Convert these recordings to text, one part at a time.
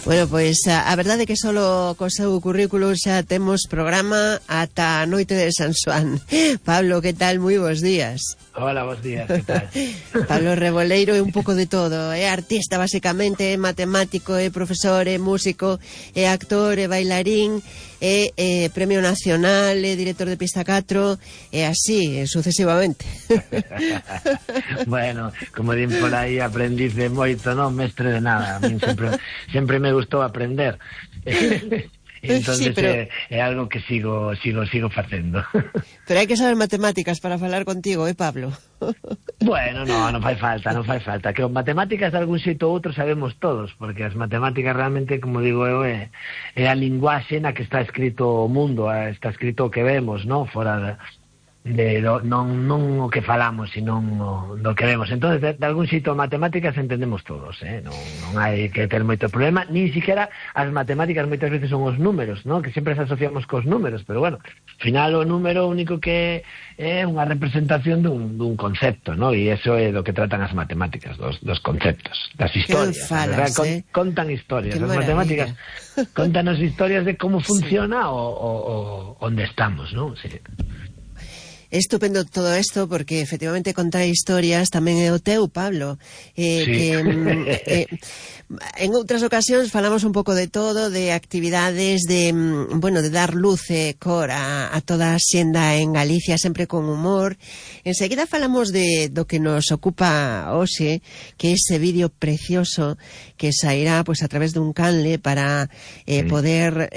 Bueno, pois a verdade é que solo co seu currículo xa temos programa ata a noite de San Xoán. Pablo, que tal? Moi bons días. Hola, bons días, que tal? Pablo Reboleiro é un pouco de todo. É artista, basicamente, é matemático, é profesor, é músico, é actor, é bailarín, é premio nacional, é director de Pista 4, e así, sucesivamente. Bueno, como din por aí, aprendiz de moito, non mestre de nada. A min sempre me gustou aprender. Entonces sí, pero é algo que sigo facendo. Pero hai que saber matemáticas para falar contigo, Pablo? Bueno, non fai falta. Que os matemáticas de algún xeito ou outro sabemos todos, porque as matemáticas realmente, como digo eu, é a linguaxe na que está escrito o mundo, está escrito o que vemos, non? Fora non o que falamos, sino do que vemos. Entonces, de algún xeito, matemáticas entendemos todos, non hai que ter moito problema, nin siquiera as matemáticas moitas veces son os números, non? Que sempre se asociamos cos números, pero bueno, ao final o número único que é unha representación dun concepto, non? E iso é do que tratan as matemáticas, dos conceptos, das historias. Contan historias, as matemáticas contanos historias de como funciona o onde estamos, non? Sí. É estupendo todo isto porque efectivamente contar historias tamén é o teu, Pablo. Sí. En outras ocasións falamos un pouco de todo, de actividades de dar luz e cor a toda a xenda en Galicia, sempre con humor. Enseguida falamos do que nos ocupa hoxe, que é ese vídeo precioso que sairá a través dun canle para poder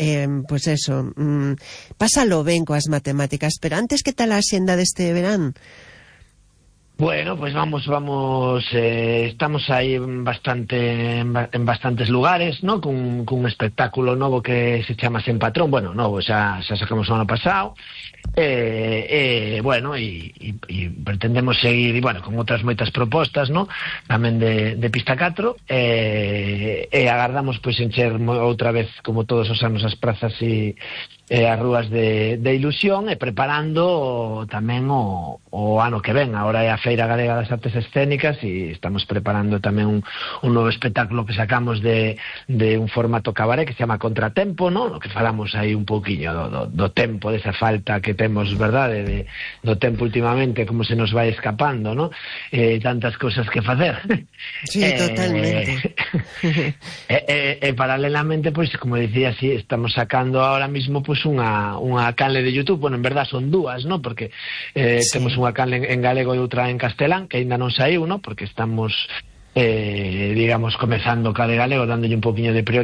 pásalo ben coas matemáticas. Pero antes, que tal a xenda deste verán? Bueno, pues vamos, estamos aí en bastantes lugares, ¿no? Cun espectáculo novo que se chama Sen Patrón. Bueno, novo, xa sacamos o ano pasado. Bueno, e pretendemos seguir, con outras moitas propostas, ¿no? Tamén de Pista 4, e agardamos encher outra vez, como todos os anos, as prazas e as rúas de ilusión, e preparando tamén o ano que ven. Agora é a Feira Galega das Artes Escénicas e estamos preparando tamén un novo espectáculo que sacamos de un formato cabaret que se chama Contratempo, ¿no? Que falamos aí un pouquiño do tempo, desa falta que temos, verdade, do tempo últimamente, como se nos vai escapando, ¿no? Tantas cousas que facer. Sí, totalmente. Paralelamente, como dicía, sí, estamos sacando ahora mismo unha canle de YouTube. Bueno, en verdad son dúas, ¿no? Porque temos unha canle en galego e outra en castelán, que ainda non saiu, ¿no? Porque estamos, comezando ca de galego, dándolle un poquinho de prioridade